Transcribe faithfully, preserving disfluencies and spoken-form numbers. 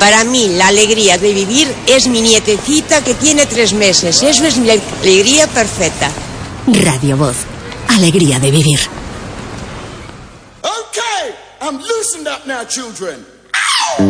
Para mí, la alegría de vivir es mi nietecita que tiene tres meses. Eso es mi alegría perfecta. Radio Voz. Alegría de vivir. Okay, I'm loosened up now, children.